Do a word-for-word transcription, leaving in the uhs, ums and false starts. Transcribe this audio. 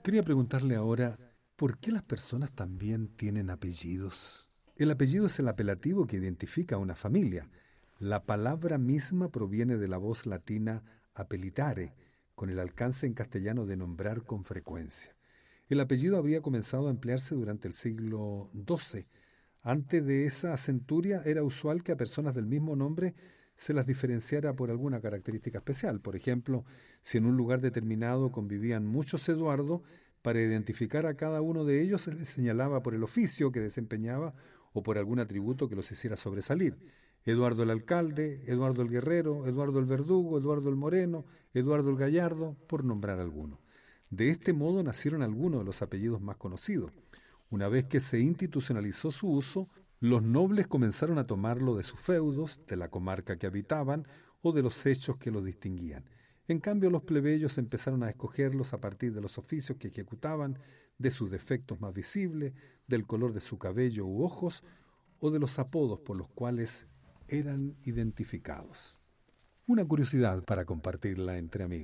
Quería preguntarle ahora, ¿por qué las personas también tienen apellidos? El apellido es el apelativo que identifica a una familia. La palabra misma proviene de la voz latina apellitare, con el alcance en castellano de nombrar con frecuencia. El apellido habría comenzado a emplearse durante el siglo doce. Antes de esa centuria era usual que a personas del mismo nombre se las diferenciara por alguna característica especial. Por ejemplo, si en un lugar determinado convivían muchos Eduardo, para identificar a cada uno de ellos se les señalaba por el oficio que desempeñaba o por algún atributo que los hiciera sobresalir. Eduardo el alcalde, Eduardo el guerrero, Eduardo el verdugo, Eduardo el moreno, Eduardo el gallardo, por nombrar alguno. De este modo nacieron algunos de los apellidos más conocidos. Una vez que se institucionalizó su uso, los nobles comenzaron a tomarlo de sus feudos, de la comarca que habitaban o de los hechos que los distinguían. En cambio, los plebeyos empezaron a escogerlos a partir de los oficios que ejecutaban, de sus defectos más visibles, del color de su cabello u ojos, o de los apodos por los cuales eran identificados. Una curiosidad para compartirla entre amigos.